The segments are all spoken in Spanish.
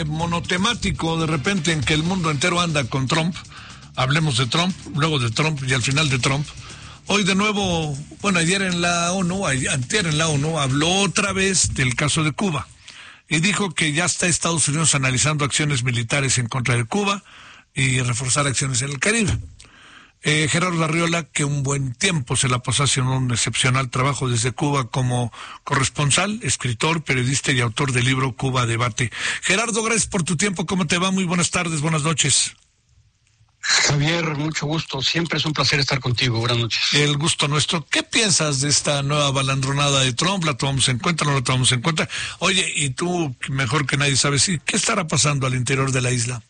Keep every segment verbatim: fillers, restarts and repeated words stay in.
monotemático de repente en que el mundo entero anda con Trump. Hablemos de Trump, luego de Trump y al final de Trump. Hoy de nuevo, bueno, ayer en la ONU, antier en la ONU, habló otra vez del caso de Cuba y dijo que ya está Estados Unidos analizando acciones militares en contra de Cuba y reforzar acciones en el Caribe. Eh, Gerardo Arriola, que un buen tiempo se la pasó haciendo un excepcional trabajo desde Cuba como corresponsal, escritor, periodista y autor del libro Cuba Debate. Gerardo, gracias por tu tiempo. ¿Cómo te va? Muy buenas tardes, buenas noches. Javier, mucho gusto. Siempre es un placer estar contigo. Buenas noches. El gusto nuestro. ¿Qué piensas de esta nueva balandronada de Trump? ¿La tomamos en cuenta o no la tomamos en cuenta? Oye, y tú, mejor que nadie sabes, ¿qué estará pasando al interior de la isla?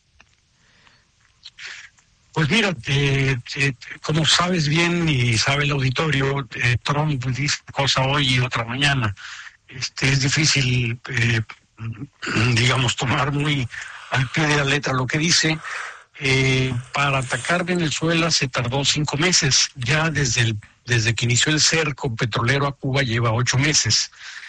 Pues mira, eh, eh, como sabes bien y sabe el auditorio, eh, Trump dice cosa hoy y otra mañana. Este, es difícil, eh, digamos, tomar muy al pie de la letra lo que dice. Eh, para atacar Venezuela se tardó cinco meses. Ya desde el, desde que inició el cerco petrolero a Cuba lleva ocho meses.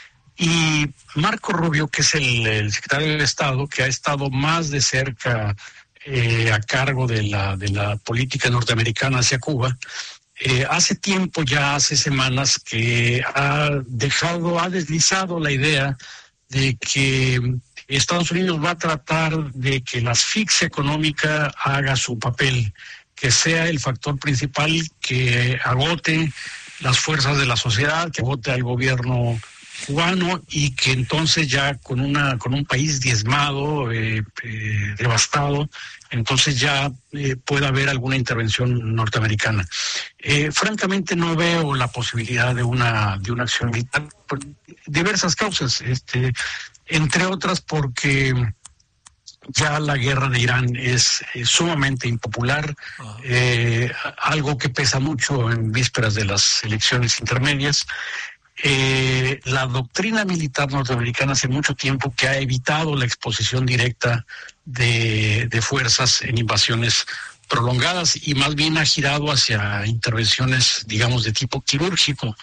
Y Marco Rubio, que es el, el secretario de Estado, que ha estado más de cerca Eh, a cargo de la de la política norteamericana hacia Cuba, eh, hace tiempo, ya hace semanas, que ha dejado, ha deslizado la idea de que Estados Unidos va a tratar de que la asfixia económica haga su papel, que sea el factor principal que agote las fuerzas de la sociedad, que agote al gobierno cubano y que entonces ya con una con un país diezmado, eh, eh, devastado, entonces ya eh, pueda haber alguna intervención norteamericana. Eh, francamente no veo la posibilidad de una de una acción militar por diversas causas, este, entre otras porque ya la guerra de Irán es, es sumamente impopular, eh, algo que pesa mucho en vísperas de las elecciones intermedias. Eh, la doctrina militar norteamericana hace mucho tiempo que ha evitado la exposición directa de, de fuerzas en invasiones prolongadas y más bien ha girado hacia intervenciones, digamos, de tipo quirúrgico.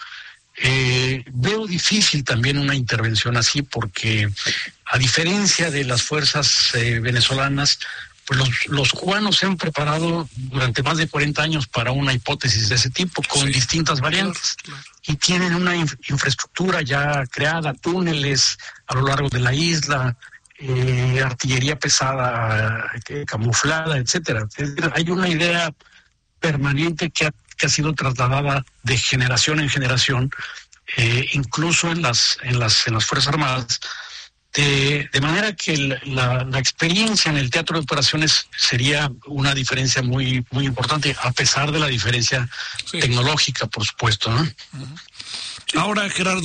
Eh, veo difícil también una intervención así porque, a diferencia de las fuerzas eh, venezolanas, pues los, los cubanos se han preparado durante más de cuarenta años para una hipótesis de ese tipo, con sí, distintas variantes. Claro, claro. Y tienen una inf- infraestructura ya creada, túneles a lo largo de la isla, eh, artillería pesada, eh, camuflada, etcétera. Es decir, hay una idea permanente que ha, que ha sido trasladada de generación en generación, eh, incluso en las, en las, en las Fuerzas Armadas. De, de manera que la, la experiencia en el teatro de operaciones sería una diferencia muy muy importante, a pesar de la diferencia sí. tecnológica, por supuesto, ¿no? Ahora, Gerardo,